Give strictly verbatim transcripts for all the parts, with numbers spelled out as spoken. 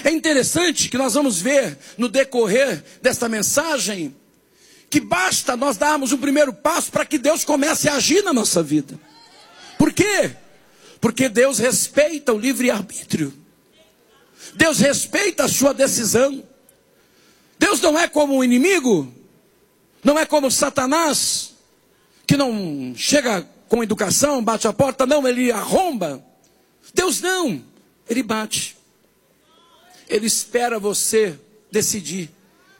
É interessante que nós vamos ver no decorrer desta mensagem que basta nós darmos o primeiro passo para que Deus comece a agir na nossa vida. Por quê? Porque Deus respeita o livre-arbítrio. Deus respeita a sua decisão. Deus não é como o inimigo, não é como Satanás, que não chega com educação, bate a porta, não, ele arromba. Deus não, ele bate. Ele espera você decidir.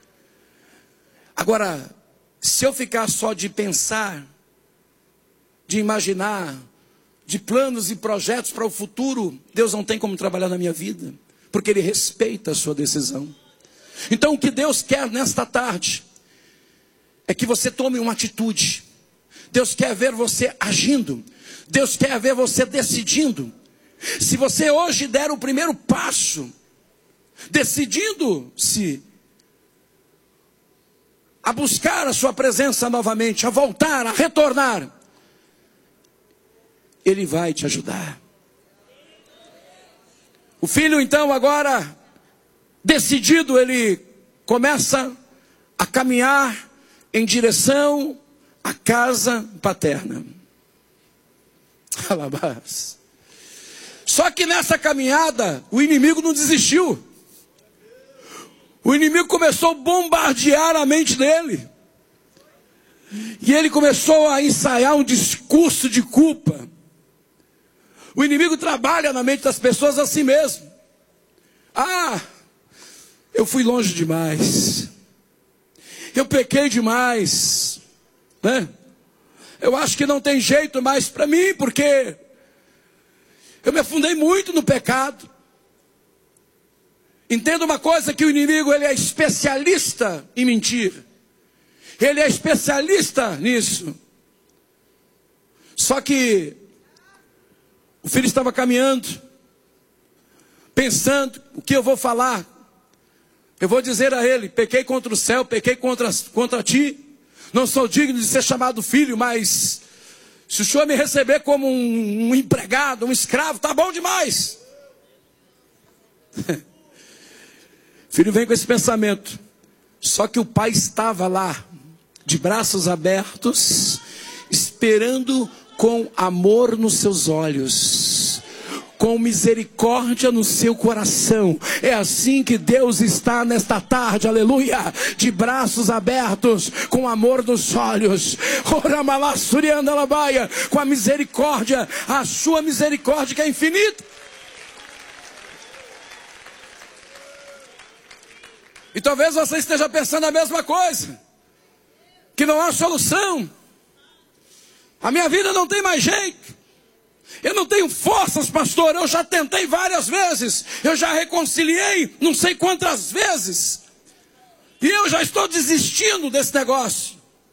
Agora, se eu ficar só de pensar, de imaginar, de planos e projetos para o futuro, Deus não tem como trabalhar na minha vida, porque Ele respeita a sua decisão. Então o que Deus quer nesta tarde é que você tome uma atitude. Deus quer ver você agindo. Deus quer ver você decidindo. Se você hoje der o primeiro passo, decidindo-se a buscar a sua presença novamente, a voltar, a retornar, Ele vai te ajudar. O filho então agora, decidido, ele começa a caminhar em direção à casa paterna. Alabás. Só que nessa caminhada, o inimigo não desistiu. O inimigo começou a bombardear a mente dele. E ele começou a ensaiar um discurso de culpa. O inimigo trabalha na mente das pessoas assim mesmo. Ah, eu fui longe demais. Eu pequei demais. Né? Eu acho que não tem jeito mais para mim, porque eu me afundei muito no pecado. Entenda uma coisa, que o inimigo ele é especialista em mentir. Ele é especialista nisso. Só que o filho estava caminhando, pensando, o que eu vou falar? Eu vou dizer a ele, pequei contra o céu, pequei contra, contra ti. Não sou digno de ser chamado filho, mas se o senhor me receber como um, um empregado, um escravo, tá bom demais. O filho vem com esse pensamento. Só que o pai estava lá, de braços abertos, esperando com amor nos seus olhos, com misericórdia no seu coração. É assim que Deus está nesta tarde, aleluia, de braços abertos, com amor nos olhos, com a misericórdia, a sua misericórdia que é infinita. E talvez você esteja pensando a mesma coisa, que não há solução. A minha vida não tem mais jeito. Eu não tenho forças, pastor. Eu já tentei várias vezes. Eu já reconciliei não sei quantas vezes. E eu já estou desistindo desse negócio.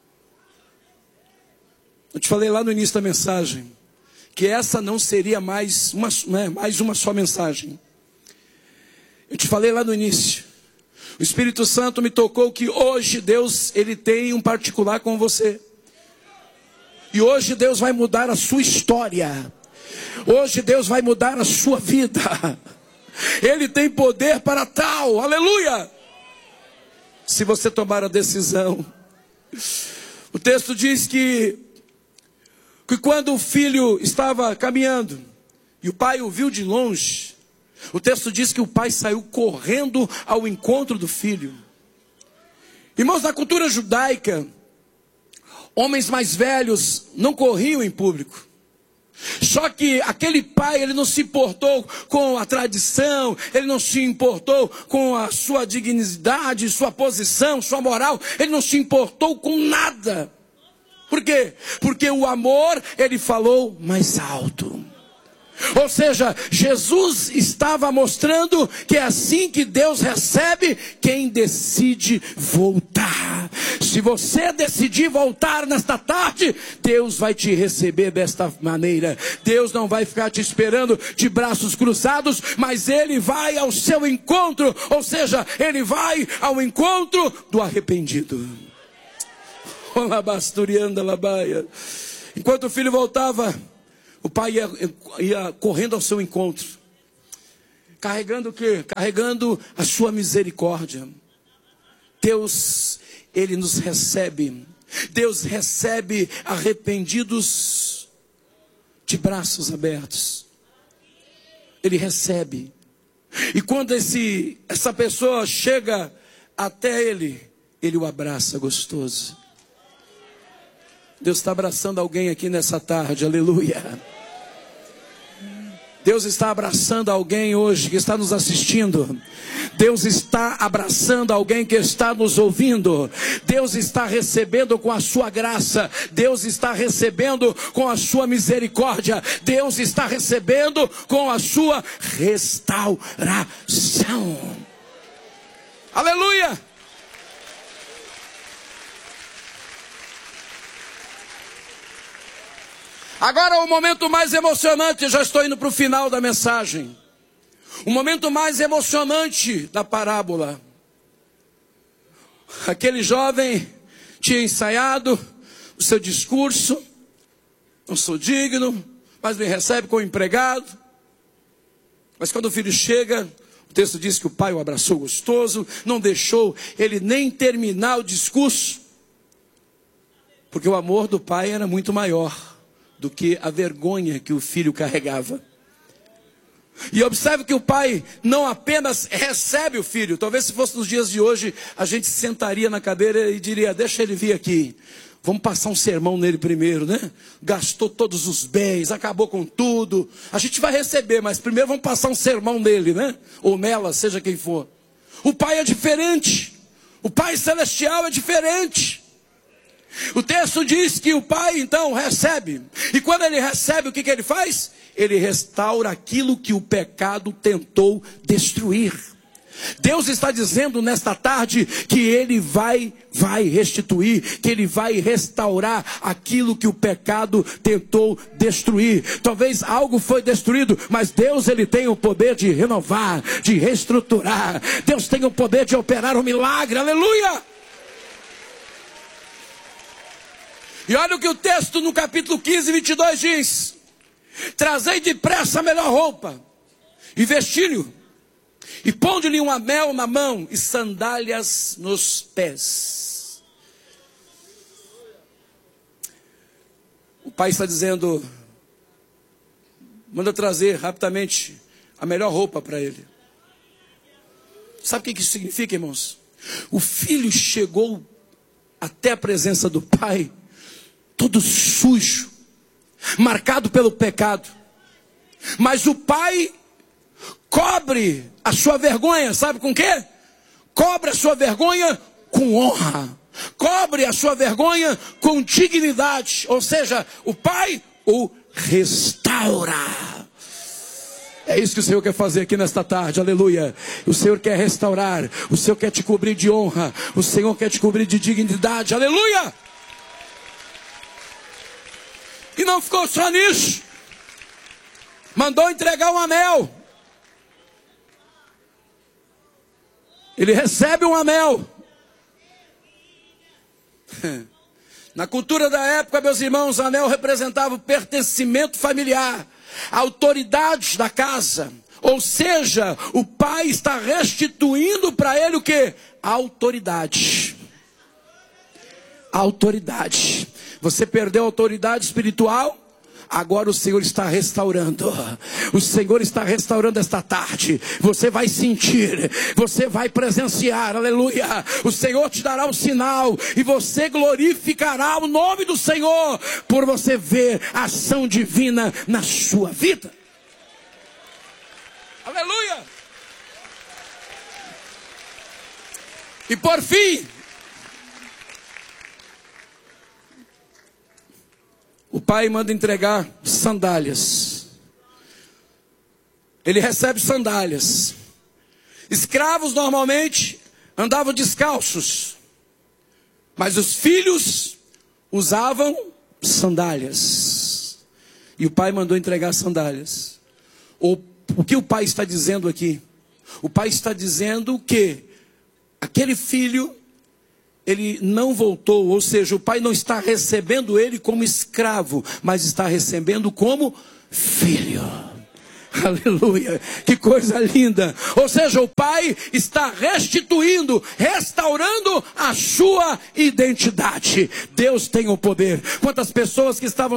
Eu te falei lá no início da mensagem que essa não seria mais uma, né, mais uma só mensagem. Eu te falei lá no início. O Espírito Santo me tocou que hoje Deus ele tem um particular com você. E hoje Deus vai mudar a sua história. Hoje Deus vai mudar a sua vida. Ele tem poder para tal, aleluia. Se você tomar a decisão. O texto diz que, que quando o filho estava caminhando, e o pai o viu de longe, o texto diz que o pai saiu correndo ao encontro do filho. Irmãos, na cultura judaica, homens mais velhos não corriam em público. Só que aquele pai, ele não se importou com a tradição, ele não se importou com a sua dignidade, sua posição, sua moral, ele não se importou com nada. Por quê? Porque o amor, ele falou mais alto. Ou seja, Jesus estava mostrando que é assim que Deus recebe quem decide voltar. Se você decidir voltar nesta tarde, Deus vai te receber desta maneira. Deus não vai ficar te esperando de braços cruzados, mas Ele vai ao seu encontro. Ou seja, Ele vai ao encontro do arrependido. Enquanto o filho voltava, o pai ia, ia correndo ao seu encontro. Carregando o quê? Carregando a sua misericórdia. Deus, Ele nos recebe. Deus recebe arrependidos de braços abertos. Ele recebe. E quando esse, essa pessoa chega até Ele, Ele o abraça gostoso. Deus está abraçando alguém aqui nessa tarde, aleluia. Deus está abraçando alguém hoje que está nos assistindo. Deus está abraçando alguém que está nos ouvindo. Deus está recebendo com a sua graça. Deus está recebendo com a sua misericórdia. Deus está recebendo com a sua restauração. Aleluia! Agora o momento mais emocionante, já estou indo para o final da mensagem. O momento mais emocionante da parábola. Aquele jovem tinha ensaiado o seu discurso. Não sou digno, mas me recebe como empregado. Mas quando o filho chega, o texto diz que o pai o abraçou gostoso, não deixou ele nem terminar o discurso, porque o amor do pai era muito maior do que a vergonha que o filho carregava. E observe que o pai não apenas recebe o filho. Talvez se fosse nos dias de hoje, a gente sentaria na cadeira e diria, deixa ele vir aqui. Vamos passar um sermão nele primeiro, né? Gastou todos os bens, acabou com tudo. A gente vai receber, mas primeiro vamos passar um sermão nele, né? Ou nela, seja quem for. O pai é diferente. O pai celestial é diferente. O texto diz que o pai então recebe. E quando ele recebe, o que, que ele faz? Ele restaura aquilo que o pecado tentou destruir. Deus está dizendo nesta tarde que Ele vai, vai restituir, que Ele vai restaurar aquilo que o pecado tentou destruir. Talvez algo foi destruído, mas Deus Ele tem o poder de renovar, de reestruturar. Deus tem o poder de operar um milagre, aleluia! E olha o que o texto no capítulo quinze, vinte e dois diz: trazei depressa a melhor roupa, e vestiu-lhe, e ponde-lhe um anel na mão, e sandálias nos pés. O pai está dizendo, manda trazer rapidamente a melhor roupa para ele. Sabe o que isso significa, irmãos? O filho chegou até a presença do pai, todo sujo, marcado pelo pecado. Mas o pai cobre a sua vergonha, sabe com quê? Cobre a sua vergonha com honra. Cobre a sua vergonha com dignidade. Ou seja, o pai o restaura. É isso que o Senhor quer fazer aqui nesta tarde, aleluia. O Senhor quer restaurar, o Senhor quer te cobrir de honra, o Senhor quer te cobrir de dignidade, aleluia. E não ficou só nisso. Mandou entregar um anel. Ele recebe um anel. Na cultura da época, meus irmãos, o anel representava o pertencimento familiar, a autoridade da casa. Ou seja, o pai está restituindo para ele o quê? A autoridade. A autoridade. Você perdeu a autoridade espiritual? Agora o Senhor está restaurando. O Senhor está restaurando esta tarde. Você vai sentir, você vai presenciar, aleluia. O Senhor te dará um sinal e você glorificará o nome do Senhor por você ver a ação divina na sua vida. Aleluia. E por fim, o pai manda entregar sandálias. Ele recebe sandálias. Escravos normalmente andavam descalços, mas os filhos usavam sandálias. E o pai mandou entregar sandálias. O, o que o pai está dizendo aqui? O pai está dizendo que aquele filho, ele não voltou, ou seja, o pai não está recebendo ele como escravo, mas está recebendo como filho. Aleluia, que coisa linda. Ou seja, o Pai está restituindo, restaurando a sua identidade. Deus tem o poder. Quantas pessoas que estavam